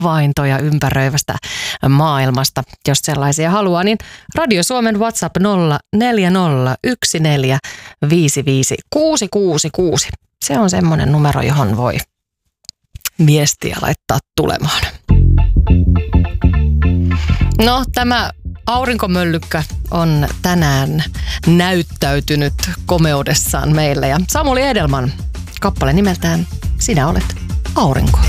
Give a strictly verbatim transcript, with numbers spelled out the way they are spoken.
havaintoja ympäröivästä maailmasta. Jos sellaisia haluaa, niin Radio Suomen WhatsApp nolla neljä nolla yksi neljä viisi viisi kuusi kuusi kuusi. Se on semmoinen numero, johon voi viestiä laittaa tulemaan. No, tämä aurinkomöllykkä on tänään näyttäytynyt komeudessaan meille ja Samuli Edelman kappale nimeltään Sinä olet aurinko.